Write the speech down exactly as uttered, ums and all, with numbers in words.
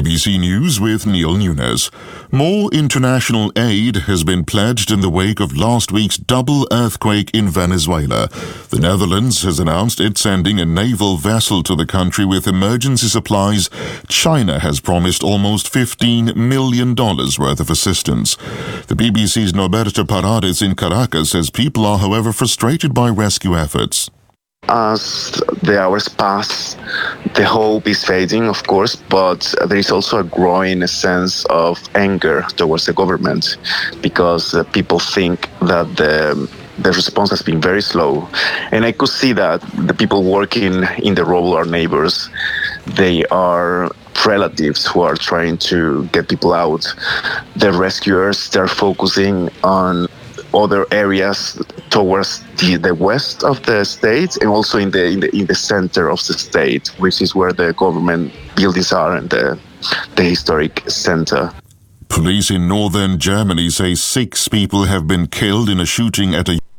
B C News with Neil Nunes. More international aid has been pledged in the wake of last week's double earthquake in Venezuela. The Netherlands has announced it's sending a naval vessel to the country with emergency supplies. China has promised almost fifteen million dollars worth of assistance. The B B C's Norberto Paredes in Caracas says people are, however, frustrated by rescue efforts. As the hours pass, the hope is fading, of course, but there is also a growing sense of anger towards the government because uh, people think that the the response has been very slow. And I could see that the people working in the role are neighbors. They are relatives who are trying to get people out. The rescuers, they're focusing on other areas towards the, the west of the state and also in the, in the in the center of the state, which is where the government buildings are and the, the historic center. Police in northern Germany say six people have been killed in a shooting at a